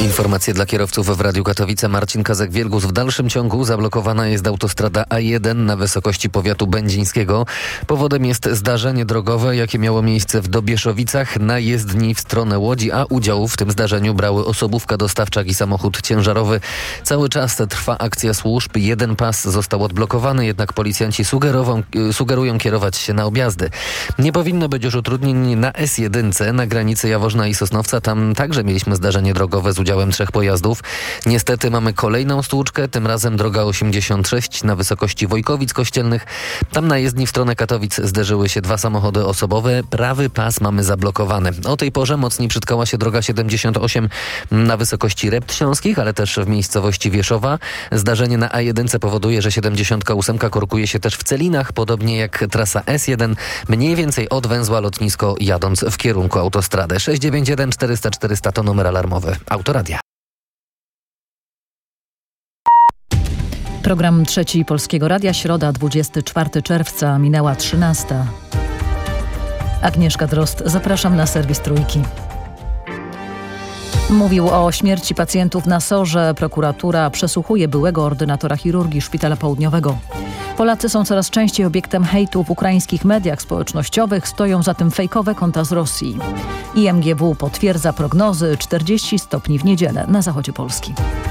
Informacje dla kierowców w Radiu Katowice. Marcin Kazek-Wielgus. W dalszym ciągu zablokowana jest autostrada A1 na wysokości powiatu będzińskiego. Powodem jest zdarzenie drogowe, jakie miało miejsce w Dobieszowicach na jezdni w stronę Łodzi, a udział w tym zdarzeniu brały osobówka dostawczak i samochód ciężarowy. Cały czas trwa akcja służb. Jeden pas został odblokowany, jednak policjanci sugerują kierować się na objazdy. Nie powinno być już utrudnień na S1 na granicy Jaworzna i Sosnowca. Tam także mieliśmy zdarzenie drogowe z udziałem 3 pojazdów. Niestety mamy kolejną stłuczkę, tym razem droga 86 na wysokości Wojkowic Kościelnych. Tam na jezdni w stronę Katowic zderzyły się 2 samochody osobowe. Prawy pas mamy zablokowany. O tej porze mocniej przytkała się droga 78 na wysokości Rept Śląskich, ale też w miejscowości Wieszowa. Zdarzenie na A1 powoduje, że 78 korkuje się też w Celinach, podobnie jak trasa S1, mniej więcej od węzła Lotnisko jadąc w kierunku autostrady. 691 400 400 to numer alarmowy Autoradia. Program Trzeci Polskiego Radia, środa 24 czerwca, minęła 13. Agnieszka Drozd, zapraszam na serwis Trójki. Mówił o śmierci pacjentów na SOR-ze. Prokuratura przesłuchuje byłego ordynatora chirurgii Szpitala Południowego. Polacy są coraz częściej obiektem hejtu w ukraińskich mediach społecznościowych. Stoją za tym fejkowe konta z Rosji. IMGW potwierdza prognozy 40 stopni w niedzielę na zachodzie Polski.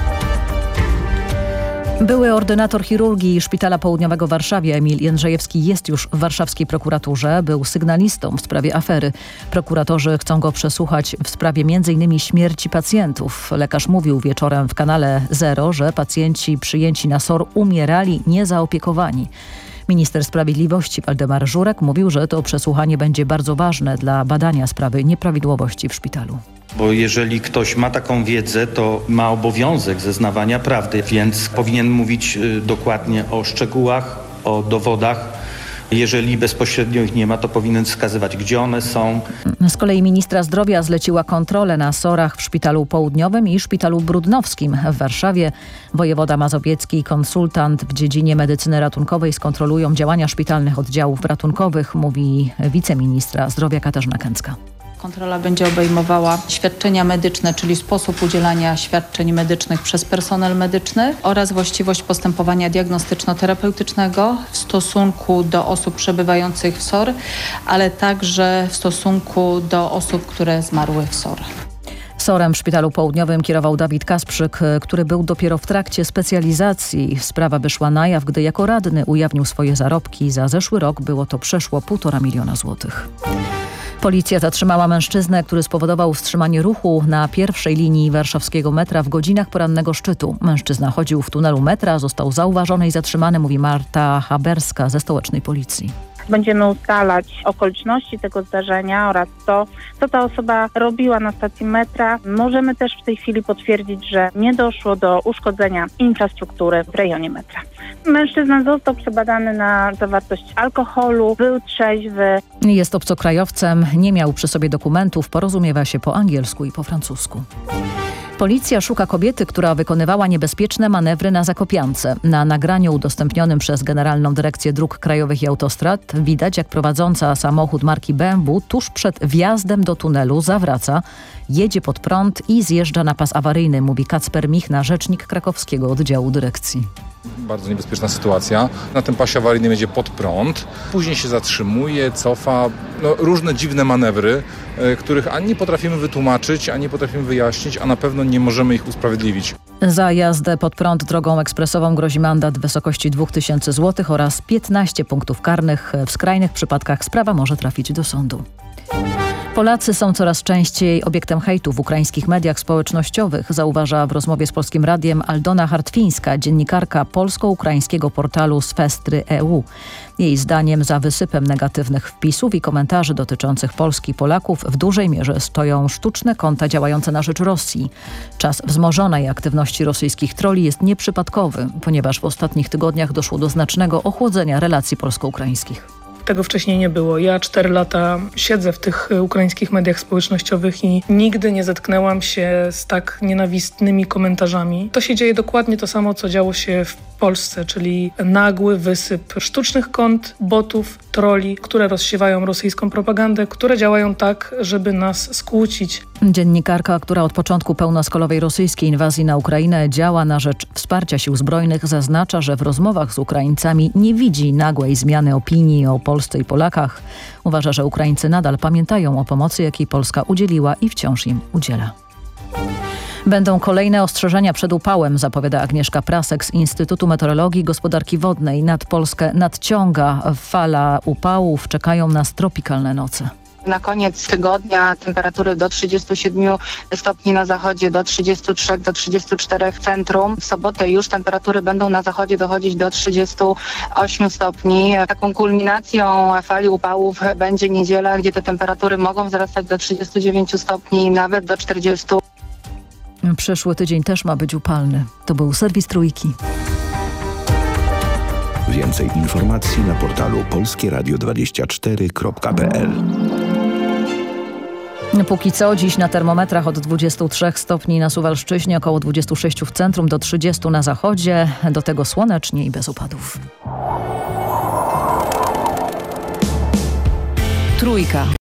Były ordynator chirurgii Szpitala Południowego w Warszawie Emil Jędrzejewski jest już w warszawskiej prokuraturze. Był sygnalistą w sprawie afery. Prokuratorzy chcą go przesłuchać w sprawie m.in. śmierci pacjentów. Lekarz mówił wieczorem w kanale Zero, że pacjenci przyjęci na SOR umierali niezaopiekowani. Minister Sprawiedliwości Waldemar Żurek mówił, że to przesłuchanie będzie bardzo ważne dla badania sprawy nieprawidłowości w szpitalu. Bo jeżeli ktoś ma taką wiedzę, to ma obowiązek zeznawania prawdy, więc powinien mówić dokładnie o szczegółach, o dowodach. Jeżeli bezpośrednio ich nie ma, to powinien wskazywać, gdzie one są. Z kolei ministra zdrowia zleciła kontrolę na SOR-ach w Szpitalu Południowym i Szpitalu Brudnowskim w Warszawie. Wojewoda mazowiecki i konsultant w dziedzinie medycyny ratunkowej skontrolują działania szpitalnych oddziałów ratunkowych, mówi wiceministra zdrowia Katarzyna Kęcka. Kontrola będzie obejmowała świadczenia medyczne, czyli sposób udzielania świadczeń medycznych przez personel medyczny oraz właściwość postępowania diagnostyczno-terapeutycznego w stosunku do osób przebywających w SOR, ale także w stosunku do osób, które zmarły w SOR. SOR-em w Szpitalu Południowym kierował Dawid Kasprzyk, który był dopiero w trakcie specjalizacji. Sprawa wyszła na jaw, gdy jako radny ujawnił swoje zarobki. Za zeszły rok było to przeszło 1,5 miliona złotych. Policja zatrzymała mężczyznę, który spowodował wstrzymanie ruchu na pierwszej linii warszawskiego metra w godzinach porannego szczytu. Mężczyzna chodził w tunelu metra, został zauważony i zatrzymany, mówi Marta Haberska ze stołecznej policji. Będziemy ustalać okoliczności tego zdarzenia oraz to, co ta osoba robiła na stacji metra. Możemy też w tej chwili potwierdzić, że nie doszło do uszkodzenia infrastruktury w rejonie metra. Mężczyzna został przebadany na zawartość alkoholu, był trzeźwy. Jest obcokrajowcem, nie miał przy sobie dokumentów, porozumiewa się po angielsku i po francusku. Policja szuka kobiety, która wykonywała niebezpieczne manewry na Zakopiance. Na nagraniu udostępnionym przez Generalną Dyrekcję Dróg Krajowych i Autostrad widać, jak prowadząca samochód marki BMW tuż przed wjazdem do tunelu zawraca, jedzie pod prąd i zjeżdża na pas awaryjny, mówi Kacper Michna, rzecznik krakowskiego oddziału dyrekcji. Bardzo niebezpieczna sytuacja. Na tym pasie awaryjnym jedzie pod prąd, później się zatrzymuje, cofa. Różne dziwne manewry, których ani nie potrafimy wytłumaczyć, ani nie potrafimy wyjaśnić, a na pewno nie możemy ich usprawiedliwić. Za jazdę pod prąd drogą ekspresową grozi mandat w wysokości 2000 zł oraz 15 punktów karnych. W skrajnych przypadkach sprawa może trafić do sądu. Polacy są coraz częściej obiektem hejtu w ukraińskich mediach społecznościowych, zauważa w rozmowie z Polskim Radiem Aldona Hartwińska, dziennikarka polsko-ukraińskiego portalu Swestry.eu. Jej zdaniem za wysypem negatywnych wpisów i komentarzy dotyczących Polski i Polaków w dużej mierze stoją sztuczne konta działające na rzecz Rosji. Czas wzmożonej aktywności rosyjskich trolli jest nieprzypadkowy, ponieważ w ostatnich tygodniach doszło do znacznego ochłodzenia relacji polsko-ukraińskich. Tego wcześniej nie było. Ja 4 lata siedzę w tych ukraińskich mediach społecznościowych i nigdy nie zetknęłam się z tak nienawistnymi komentarzami. To się dzieje dokładnie to samo, co działo się w Polsce, czyli nagły wysyp sztucznych kont, botów, troli, które rozsiewają rosyjską propagandę, które działają tak, żeby nas skłócić. Dziennikarka, która od początku pełnoskalowej rosyjskiej inwazji na Ukrainę działa na rzecz wsparcia sił zbrojnych, zaznacza, że w rozmowach z Ukraińcami nie widzi nagłej zmiany opinii o Polsce i Polakach. Uważa, że Ukraińcy nadal pamiętają o pomocy, jakiej Polska udzieliła i wciąż im udziela. Będą kolejne ostrzeżenia przed upałem, zapowiada Agnieszka Prasek z Instytutu Meteorologii i Gospodarki Wodnej. Nad Polskę nadciąga fala upałów, czekają nas tropikalne noce. Na koniec tygodnia temperatury do 37 stopni na zachodzie, do 33, do 34 w centrum. W sobotę już temperatury będą na zachodzie dochodzić do 38 stopni. Taką kulminacją fali upałów będzie niedziela, gdzie te temperatury mogą wzrastać do 39 stopni, nawet do 40. Przyszły tydzień też ma być upalny. To był serwis Trójki. Więcej informacji na portalu polskieradio24.pl. Póki co dziś na termometrach od 23 stopni na Suwalszczyźnie, około 26 w centrum, do 30 na zachodzie. Do tego słonecznie i bez opadów. Trójka.